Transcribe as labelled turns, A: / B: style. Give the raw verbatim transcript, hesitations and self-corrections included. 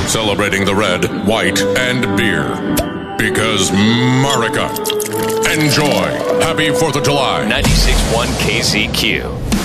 A: Celebrating the red, white, and beer. Because America. Enjoy. Happy fourth of July.
B: ninety-six point one K Z Q.